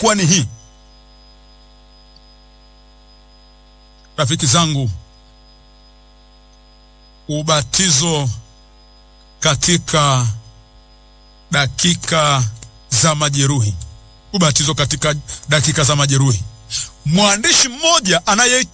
kuwa ni hii. Rafiki zangu, ubatizo katika dakika za majeruhi. Ubatizo katika dakika za majeruhi. Mwandishi mmoja anaye